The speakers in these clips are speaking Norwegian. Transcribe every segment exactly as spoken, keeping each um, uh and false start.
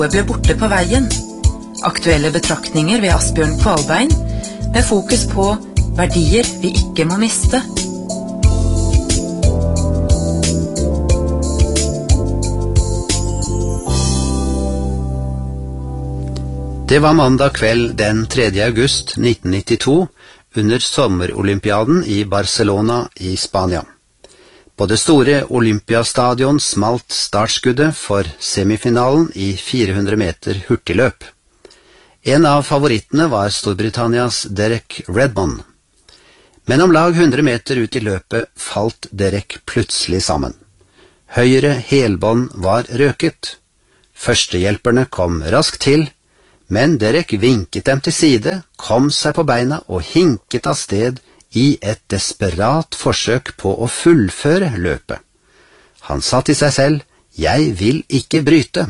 ble borte på veien. Aktuelle betraktninger ved Asbjørn Kvalbein, med fokus på verdier vi ikke må miste. Det var mandag kveld den tredje august nitten nittito under sommerolympiaden i Barcelona i Spania. På det store Olympiastadion smalt startskuddet for semifinalen i fire hundre meter hurtigløp. En av favorittene var Storbritannias Derek Redmond. Men om lag hundre meter ut i løpet falt Derek plutselig sammen. Høyre helbånd var røket. Førstehjelperne kom raskt til, men Derek vinket dem til side, kom seg på beina og hinket av sted i et desperat forsøk på å fullføre løpet. Han sa til seg selv, «Jeg vil ikke bryte».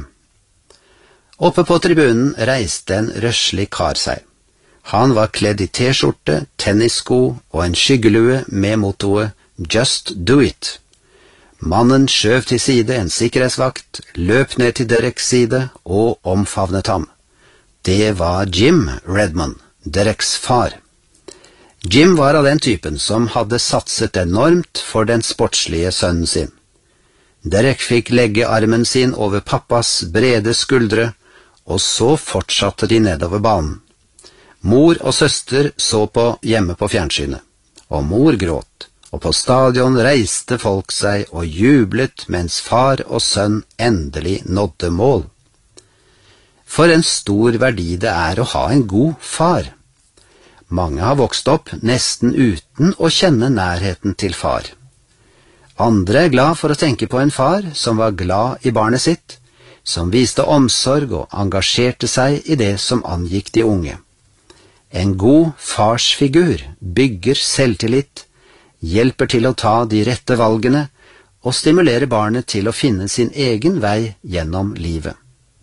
Oppe på tribunen reiste en røslig kar seg. Han var kledd i t-skjorte, tennissko og en skyggelue med mottoet «Just do it». Mannen skjøv til side en sikkerhetsvakt, løp ned til Dereks side og omfavnet ham. Det var Jim Redmond, Dereks far. Jim var av den typen som hadde satset enormt for den sportslige sønnen sin. Derek fikk legge armen sin over pappas brede skuldre, og så fortsatte de nedover banen. Mor og søster så på hjemme på fjernsynet, og mor gråt, og på stadion reiste folk seg og jublet mens far og sønn endelig nådde mål. For en stor verdi det er å ha en god far. Mange har vokst opp nesten uten å kjenne nærheten til far. Andre er glad for å tenke på en far som var glad i barnet sitt, som viste omsorg og engasjerte seg i det som angikk de unge. En god farsfigur bygger selvtillit, hjelper til å ta de rette valgene og stimulerer barnet til å finne sin egen vei gjennom livet.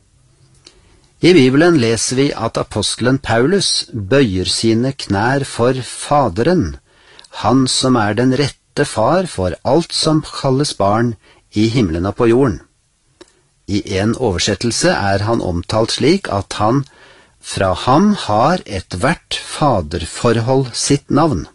I Bibelen leser vi at apostelen Paulus bøyer sine knær for Faderen, han som er den rette far for alt som kalles barn i himmelen og på jorden. I en oversettelse er han omtalt slik at han fra ham har et hvert faderforhold sitt navn.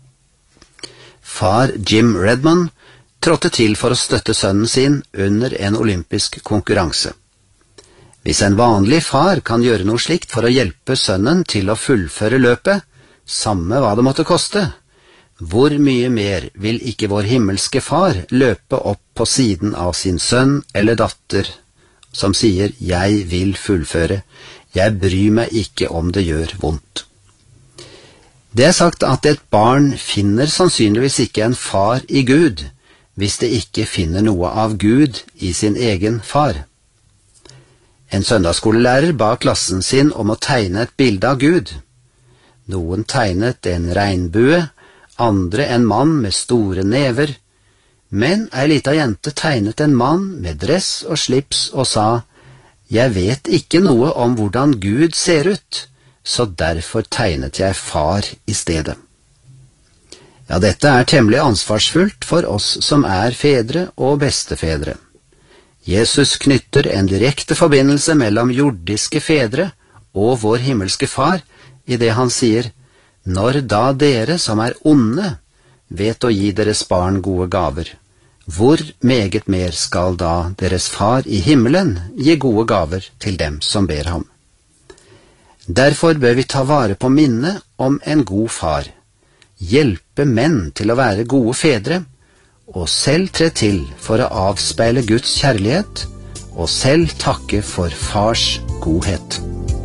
Far Jim Redmond trådte til for å støtte sønnen sin under en olympisk konkurranse. Hvis en vanlig far kan gjøre noe slikt for å hjelpe sønnen til å fullføre løpet, samme hva det måtte koste, hvor mye mer vil ikke vår himmelske far løpe opp på siden av sin sønn eller datter, som sier, «Jeg vil fullføre, jeg bryr meg ikke om det gjør vondt». Det er sagt at et barn finner sannsynligvis ikke en far i Gud, hvis det ikke finner noe av Gud i sin egen far. En søndagsskolelærer ba klassen sin om å tegne et bilde av Gud. Noen tegnet en regnbue, andre en mann med store never, men ei lita jente tegnet en mann med dress og slips og sa, «Jeg vet ikke noe om hvordan Gud ser ut, så derfor tegnet jeg far i stedet». Ja, dette er temmelig ansvarsfullt for oss som er fedre og bestefedre. Jesus knytter en direkte forbindelse mellom jordiske fedre og vår himmelske far i det han sier, «Når da dere som er onde vet å gi deres barn gode gaver, hvor meget mer skal da deres far i himmelen gi gode gaver til dem som ber ham?» Derfor bør vi ta vare på minnet om en god far, hjelpe menn til å være gode fedre, og selv tre til for å avspeile Guds kjærlighet, og selv takke for fars godhet.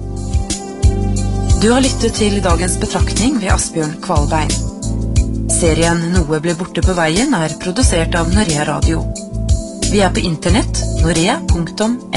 Du har lyttet til dagens betraktning ved Asbjørn Kvalbein. Serien Noe ble borte på veien er produsert av Norea Radio. Vi er på internett norea punktum